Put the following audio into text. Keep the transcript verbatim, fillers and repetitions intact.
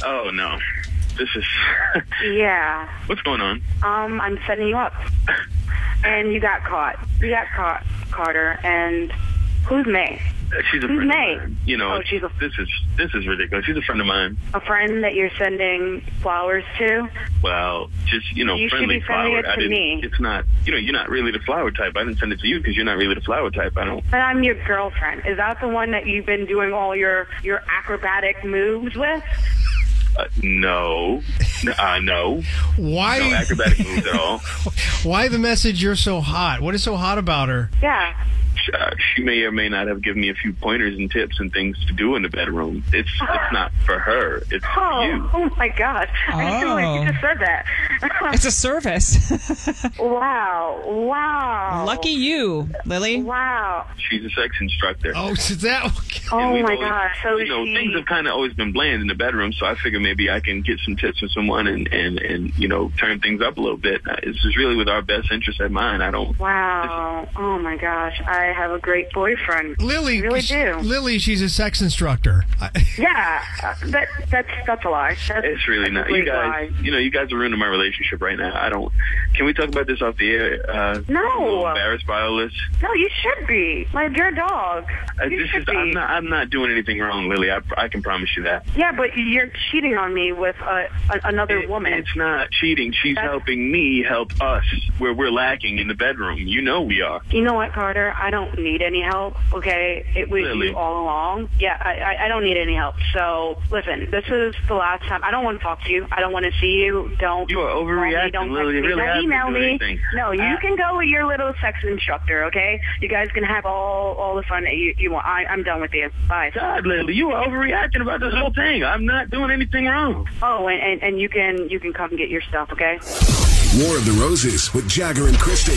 Oh, no. This is... Yeah. What's going on? Um, I'm setting you up. And you got caught. You got caught, Carter. And who's May? She's a Who's friend May? of mine. You know, Oh, she's a- this is this is ridiculous. She's a friend of mine. A friend that you're sending flowers to? Well, just, you know, You should friendly be sending flower. it I to didn't, me. It's not, you know, you're not really the flower type. I didn't send it to you because you're not really the flower type. I don't... But I'm your girlfriend. Is that the one that you've been doing all your, your acrobatic moves with? Uh, no. Uh, no. Why? No acrobatic moves at all. Why the message, you're so hot? What is so hot about her? Yeah. Uh, she may or may not have given me a few pointers and tips and things to do in the bedroom. It's it's not for her. It's Oh, for you. oh my God. I can't believe Oh. you just said that. It's a service. Wow. Wow. Lucky you, Lily. Wow. She's a sex instructor. Oh, is that... Oh And we've my always- God. So you know, she... things have kind of always been bland in the bedroom, so I figure maybe I can get some tips from someone and, and, and you know, turn things up a little bit. Uh, This is really with our best interest at mind. I don't... Wow. Oh my gosh. I have a great boyfriend. Lily, I really sh- do. Lily, she's a sex instructor. I, Yeah. Uh, that that's that's a lie. That's, It's really that's a not. You complete guys, lie. you know, you guys are ruining my relationship right now. I don't... Can we talk about this off the air? Uh, No. I'm a little embarrassed by all this. No, you should be. Like your dog. Uh, You this should is, be. I'm not. I'm not doing anything wrong, Lily. I, I can promise you that. Yeah, but you're cheating on me with uh, a, another It- woman. It's not cheating. She's That's- helping me help us where we're lacking in the bedroom. You know we are. You know what, Carter? I don't need any help, okay? It was Really? you all along. Yeah, I, I, I don't need any help. So, listen, this is the last time. I don't want to talk to you. I don't want to see you. Don't. You are call me, overreacting, don't Lily. text You me, really don't haven't email been doing me. anything. No, you Uh, can go with your little sex instructor, okay? You guys can have all, all the fun that you, you want. I, I'm done with you. Bye. God, Lily, you are overreacting about this whole thing. I'm not doing anything wrong. Oh, and, and, and you can you can come get your stuff, okay? War of the Roses with Jagger and Christy.